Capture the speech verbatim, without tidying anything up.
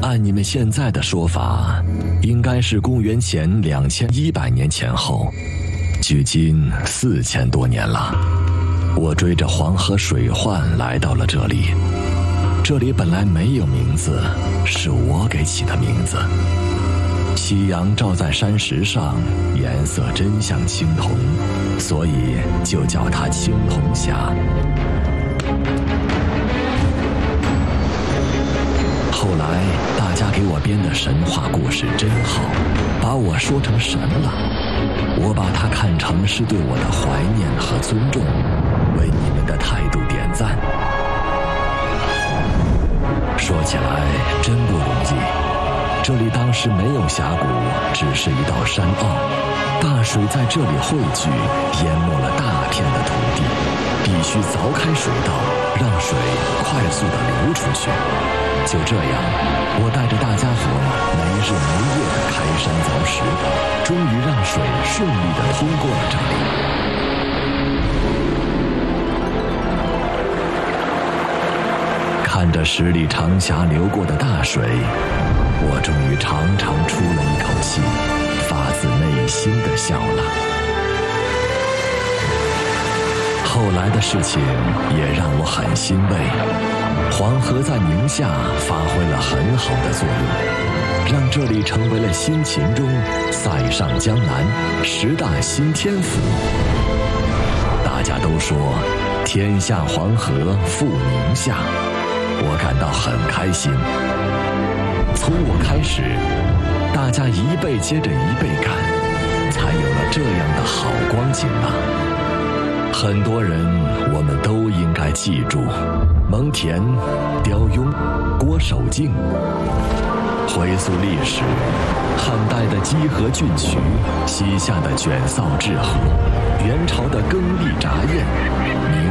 按你们现在的说法，应该是公元前两千一百年前后，距今四千多年了。我追着黄河水患来到了这里，这里本来没有名字，是我给起的名字。夕阳照在山石上，颜色真像青铜，所以就叫它青铜峡。后来大家给我编的神话故事真好，把我说成神了。我把它看成是对我的怀念和尊重，为你们的态度点赞。说起来真不容易，这里当时没有峡谷，只是一道山坳，大水在这里汇聚，淹没了大片的土地，必须凿开水道，让水快速地流出去。就这样，我带着大家伙没日没夜地开山凿石，终于让水顺利地通过了这里。看着十里长峡流过的大水，我终于长长出了一口气，发自内心的笑了。后来的事情也让我很欣慰，黄河在宁夏发挥了很好的作用，让这里成为了新秦中塞上江南十大新天府。大家都说天下黄河复宁夏，我感到很开心。从我开始，大家一辈接着一辈干，才有了这样的好光景啊！很多人我们都应该记住，蒙恬、刁雍、郭守敬。回溯历史，汉代的稽河郡渠，西夏的卷扫治河，元朝的更替札堰，明